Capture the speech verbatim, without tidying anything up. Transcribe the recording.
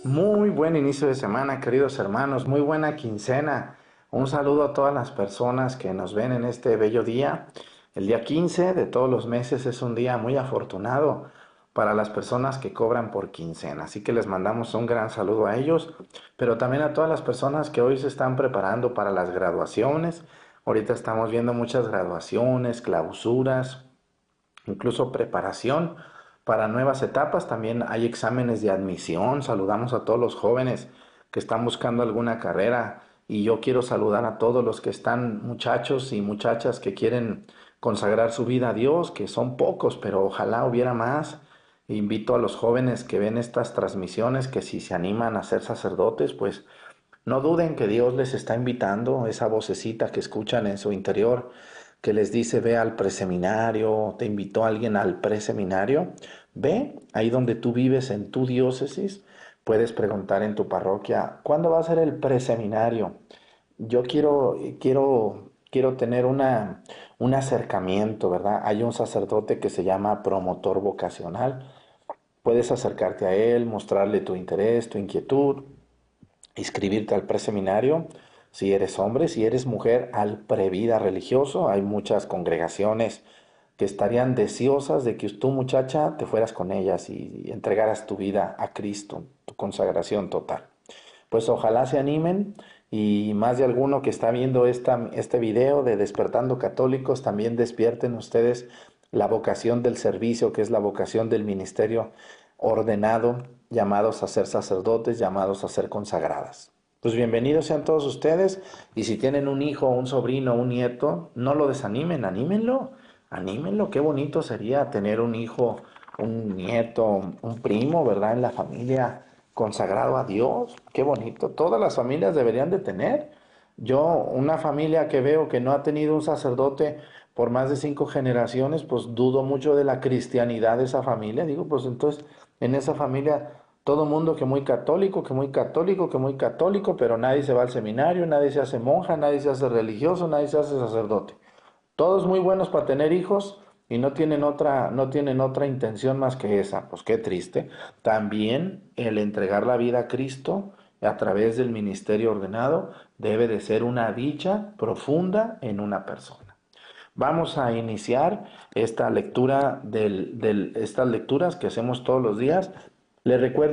Muy buen inicio de semana, queridos hermanos, muy buena quincena. Un saludo a todas las personas que nos ven en este bello día. El día quince de todos los meses es un día muy afortunado para las personas que cobran por quincena. Así que les mandamos un gran saludo a ellos, pero también a todas las personas que hoy se están preparando para las graduaciones. Ahorita estamos viendo muchas graduaciones, clausuras, incluso preparación para nuevas etapas. También hay exámenes de admisión. Saludamos a todos los jóvenes que están buscando alguna carrera y yo quiero saludar a todos los que están, muchachos y muchachas que quieren consagrar su vida a Dios, que son pocos, pero ojalá hubiera más. Invito a los jóvenes que ven estas transmisiones que si se animan a ser sacerdotes, pues no duden que Dios les está invitando, esa vocecita que escuchan en su interior, que les dice, ve al preseminario, te invitó alguien al preseminario, ve ahí donde tú vives en tu diócesis, puedes preguntar en tu parroquia, ¿cuándo va a ser el preseminario? Yo quiero, quiero, quiero tener una, un acercamiento, ¿verdad? Hay un sacerdote que se llama promotor vocacional. Puedes acercarte a él, mostrarle tu interés, tu inquietud, inscribirte al preseminario, si eres hombre, si eres mujer, al previda religioso. Hay muchas congregaciones que estarían deseosas de que tú, muchacha, te fueras con ellas y entregaras tu vida a Cristo, tu consagración total. Pues ojalá se animen y más de alguno que está viendo esta, este video de Despertando Católicos, también despierten ustedes la vocación del servicio, que es la vocación del ministerio ordenado, llamados a ser sacerdotes, llamados a ser consagradas. Pues bienvenidos sean todos ustedes y si tienen un hijo, un sobrino, un nieto, no lo desanimen, anímenlo, anímenlo, qué bonito sería tener un hijo, un nieto, un primo, ¿verdad? En la familia consagrado a Dios, qué bonito, todas las familias deberían de tener. Yo, una familia que veo que no ha tenido un sacerdote por más de cinco generaciones, pues dudo mucho de la cristianidad de esa familia. Digo, pues entonces en esa familia todo mundo que muy católico, que muy católico, que muy católico, pero nadie se va al seminario, nadie se hace monja, nadie se hace religioso, nadie se hace sacerdote. Todos muy buenos para tener hijos y no tienen otra, no tienen otra intención más que esa. Pues qué triste. También el entregar la vida a Cristo a través del ministerio ordenado debe de ser una dicha profunda en una persona. Vamos a iniciar esta lectura del, del, estas lecturas que hacemos todos los días. Les recuerdo